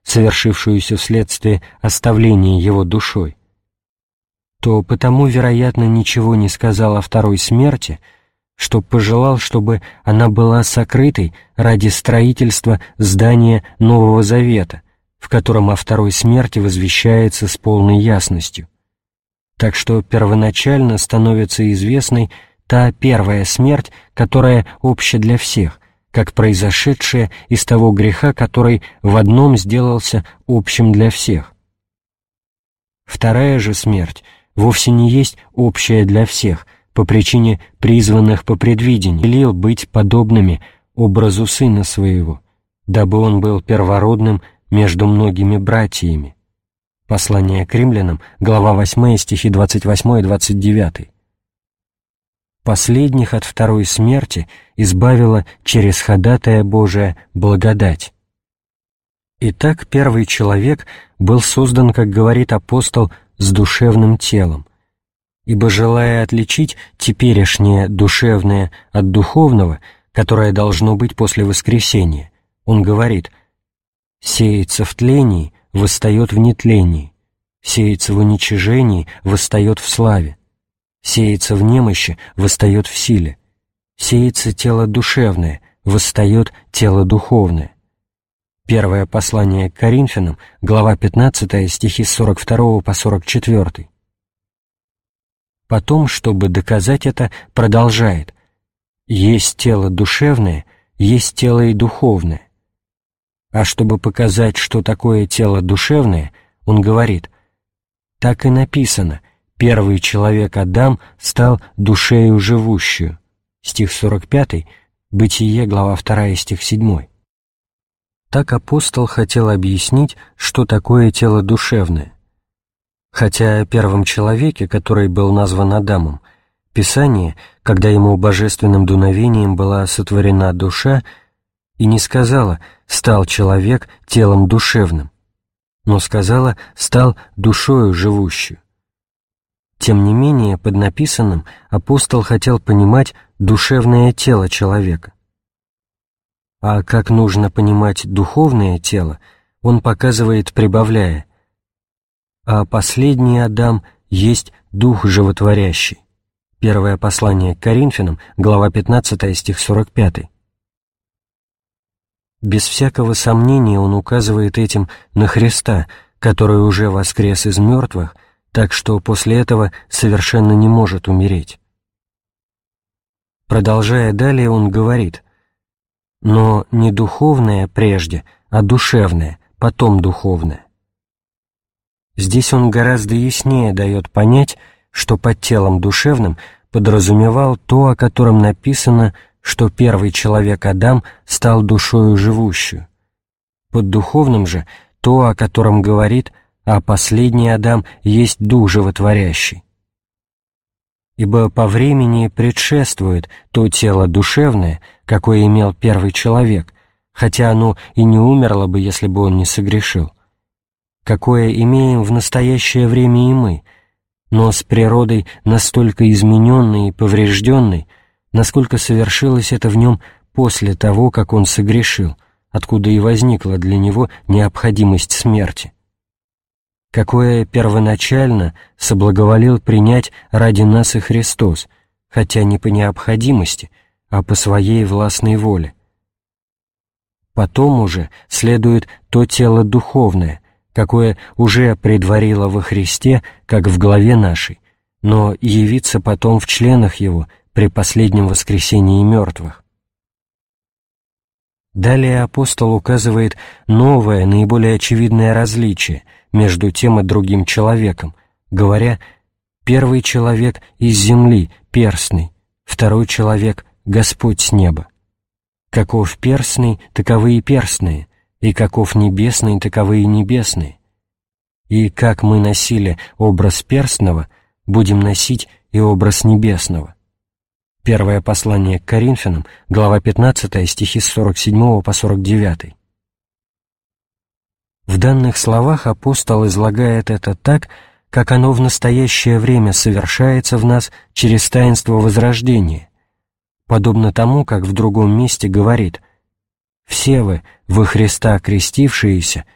совершившуюся вследствие оставления его душой, то потому, вероятно, ничего не сказал о второй смерти, что пожелал, чтобы она была сокрытой ради строительства здания Нового Завета, в котором о второй смерти возвещается с полной ясностью. Так что первоначально становится известной та первая смерть, которая обща для всех, как произошедшая из того греха, который в одном сделался общим для всех. Вторая же смерть вовсе не есть общая для всех, по причине призванных по предвидению, велел быть подобными образу Сына Своего, дабы Он был первородным между многими братьями. Послание к Римлянам, глава 8, стихи 28 и 29. Последних от второй смерти избавила через ходатая Божия благодать. Итак, первый человек был создан, как говорит апостол, с душевным телом, ибо, желая отличить теперешнее душевное от духовного, которое должно быть после воскресения, он говорит: «Сеется в тлении, восстает в нетлении, сеется в уничижении, восстает в славе, сеется в немощи, восстает в силе, сеется тело душевное, восстает тело духовное». Первое послание к Коринфянам, глава 15, стихи с 42 по 44. Потом, чтобы доказать это, продолжает: «Есть тело душевное, есть тело и духовное». А чтобы показать, что такое тело душевное, он говорит: «Так и написано, первый человек Адам стал душею живущую». Стих 45, Бытие, глава 2, стих 7. Так апостол хотел объяснить, что такое тело душевное. Хотя о первом человеке, который был назван Адамом, Писание, когда ему божественным дуновением была сотворена душа, и не сказала «стал человек телом душевным», но сказала «стал душою живущую». Тем не менее, под написанным апостол хотел понимать душевное тело человека. А как нужно понимать духовное тело, он показывает, прибавляя: «А последний Адам есть Дух животворящий». Первое послание к Коринфянам, глава 15, стих 45. Без всякого сомнения он указывает этим на Христа, который уже воскрес из мертвых, так что после этого совершенно не может умереть. Продолжая далее, он говорит: «Но не духовное прежде, а душевное, потом духовное». Здесь он гораздо яснее дает понять, что под телом душевным подразумевал то, о котором написано, что первый человек Адам стал душою живущую. Под духовным же то, о котором говорит, а последний Адам есть Дух животворящий. Ибо по времени предшествует то тело душевное, какое имел первый человек, хотя оно и не умерло бы, если бы он не согрешил, какое имеем в настоящее время и мы, но с природой настолько измененной и поврежденной, насколько совершилось это в нем после того, как он согрешил, откуда и возникла для него необходимость смерти, какое первоначально соблаговолил принять ради нас и Христос, хотя не по необходимости, а по своей властной воле. Потом уже следует то тело духовное, какое уже предварило во Христе, как в главе нашей, но явится потом в членах Его при последнем воскресении мертвых. Далее апостол указывает новое, наиболее очевидное различие между тем и другим человеком, говоря: «Первый человек из земли, перстный, второй человек — Господь с неба. Каков перстный, таковы и перстные, и каков небесный, таковы и небесные. И как мы носили образ перстного, будем носить и образ небесного». Первое послание к Коринфянам, глава 15, стихи с 47 по 49. В данных словах апостол излагает это так, как оно в настоящее время совершается в нас через таинство возрождения, подобно тому, как в другом месте говорит: «Все вы, во Христа крестившиеся,